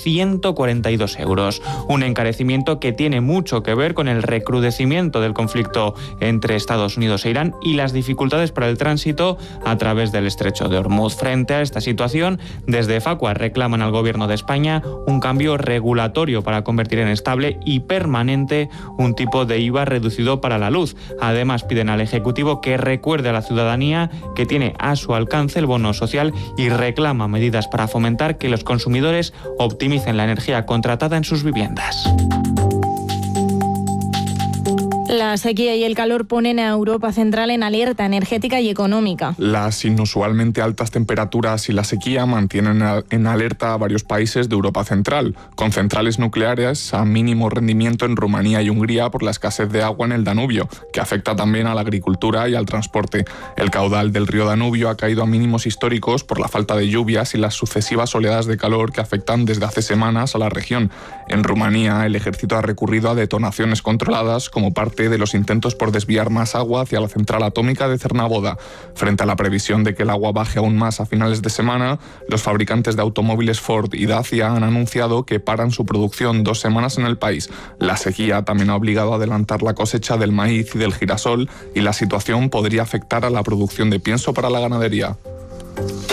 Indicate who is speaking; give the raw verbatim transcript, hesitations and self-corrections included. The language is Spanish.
Speaker 1: ciento cuarenta y dos euros. Un encarecimiento que tiene mucho que ver con el recrudecimiento del conflicto entre Estados Unidos e Irán y las dificultades para el tránsito a través del estrecho de Hormuz. Frente a esta situación, desde Facua reclaman al Gobierno de España un cambio regulatorio para convertir en estable y permanente un tipo de I V A reducido para la luz. Además, piden al Ejecutivo que recuerde a la ciudadanía que tiene a su alcance el bono social y reclama medidas para fomentar que los consumidores optimicen la energía contratada en sus viviendas.
Speaker 2: La sequía y el calor ponen a Europa Central en alerta energética y económica.
Speaker 3: Las inusualmente altas temperaturas y la sequía mantienen en alerta a varios países de Europa Central, con centrales nucleares a mínimo rendimiento en Rumanía y Hungría por la escasez de agua en el Danubio, que afecta también a la agricultura y al transporte. El caudal del río Danubio ha caído a mínimos históricos por la falta de lluvias y las sucesivas oleadas de calor que afectan desde hace semanas a la región. En Rumanía, el ejército ha recurrido a detonaciones controladas como parte de los intentos por desviar más agua hacia la central atómica de Cernavodă. Frente a la previsión de que el agua baje aún más a finales de semana, los fabricantes de automóviles Ford y Dacia han anunciado que paran su producción dos semanas en el país. La sequía también ha obligado a adelantar la cosecha del maíz y del girasol y la situación podría afectar a la producción de pienso para la ganadería.